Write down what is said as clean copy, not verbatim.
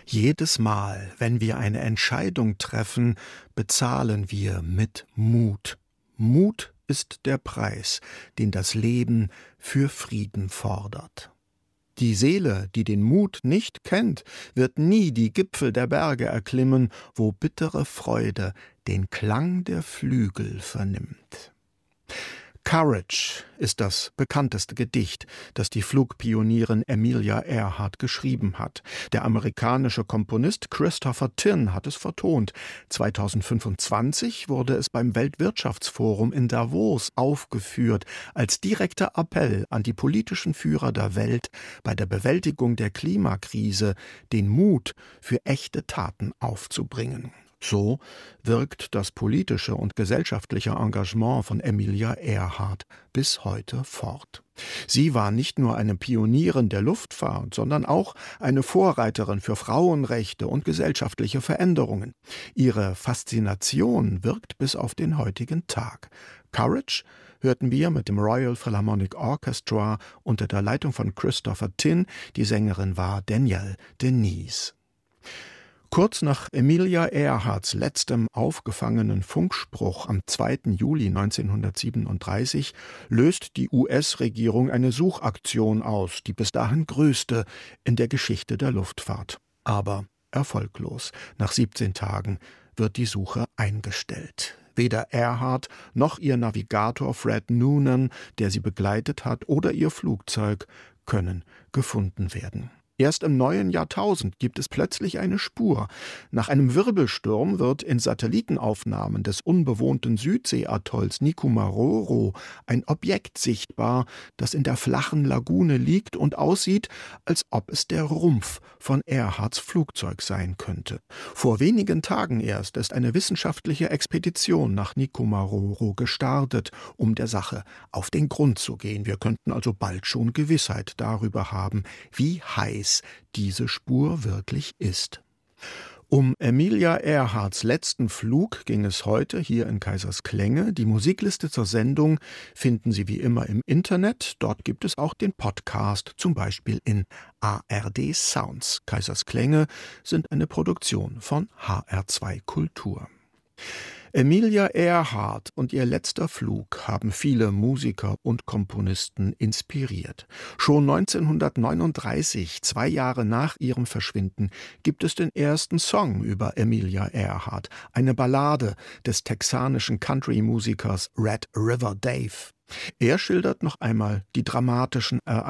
Jedes Mal, wenn wir eine Entscheidung treffen, bezahlen wir mit Mut. Mut ist der Preis, den das Leben für Frieden fordert. Die Seele, die den Mut nicht kennt, wird nie die Gipfel der Berge erklimmen, wo bittere Freude den Klang der Flügel vernimmt. Courage ist das bekannteste Gedicht, das die Flugpionierin Amelia Earhart geschrieben hat. Der amerikanische Komponist Christopher Tin hat es vertont. 2025 wurde es beim Weltwirtschaftsforum in Davos aufgeführt, als direkter Appell an die politischen Führer der Welt, bei der Bewältigung der Klimakrise den Mut für echte Taten aufzubringen. So wirkt das politische und gesellschaftliche Engagement von Amelia Earhart bis heute fort. Sie war nicht nur eine Pionierin der Luftfahrt, sondern auch eine Vorreiterin für Frauenrechte und gesellschaftliche Veränderungen. Ihre Faszination wirkt bis auf den heutigen Tag. Courage hörten wir mit dem Royal Philharmonic Orchestra unter der Leitung von Christopher Tin. Die Sängerin war Danielle Denise. Kurz nach Amelia Earharts letztem aufgefangenen Funkspruch am 2. Juli 1937 löst die US-Regierung eine Suchaktion aus, die bis dahin größte in der Geschichte der Luftfahrt. Aber erfolglos. Nach 17 Tagen wird die Suche eingestellt. Weder Earhart noch ihr Navigator Fred Noonan, der sie begleitet hat, oder ihr Flugzeug können gefunden werden. Erst im neuen Jahrtausend gibt es plötzlich eine Spur. Nach einem Wirbelsturm wird in Satellitenaufnahmen des unbewohnten Südseeatolls Nikumaroro ein Objekt sichtbar, das in der flachen Lagune liegt und aussieht, als ob es der Rumpf von Earharts Flugzeug sein könnte. Vor wenigen Tagen erst ist eine wissenschaftliche Expedition nach Nikumaroro gestartet, um der Sache auf den Grund zu gehen. Wir könnten also bald schon Gewissheit darüber haben, wie heiß diese Spur wirklich ist. Um Amelia Earharts letzten Flug ging es heute hier in Kaisersklänge. Die Musikliste zur Sendung finden Sie wie immer im Internet. Dort gibt es auch den Podcast, zum Beispiel in ARD Sounds. Kaisersklänge sind eine Produktion von HR2 Kultur. Amelia Earhart und ihr letzter Flug haben viele Musiker und Komponisten inspiriert. Schon 1939, 2 Jahre nach ihrem Verschwinden, gibt es den ersten Song über Amelia Earhart, eine Ballade des texanischen Country-Musikers Red River Dave. Er schildert noch einmal die dramatischen Ereignisse